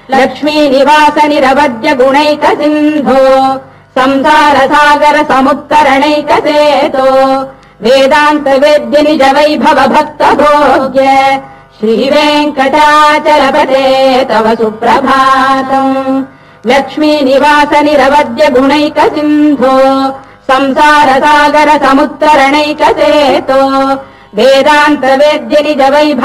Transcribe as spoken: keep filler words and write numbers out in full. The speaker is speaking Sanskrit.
लक्ष्मी निवास निरवद्य गुणैक सिन्धो संसार सागर समुत्तरणैक सेतो वेदान्त वेद्य निज वैभव भक्त भोग्य श्रीवेङ्कटाचलपते तव सुप्रभातम् लक्ष्मी निवास निरवद्य गुणैक सिन्धो संसार सागर समुत्तरणैक सेतो वेदान्त वेद्य निज वैभव